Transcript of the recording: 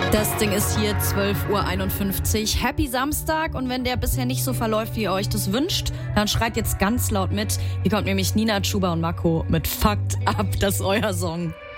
Das Ding ist hier 12:51 Uhr. Happy Samstag, und wenn der bisher nicht so verläuft, wie ihr euch das wünscht, dann schreit jetzt ganz laut mit. Hier kommt nämlich Nina Chuba und Mako mit Fucked Up, das ist euer Song.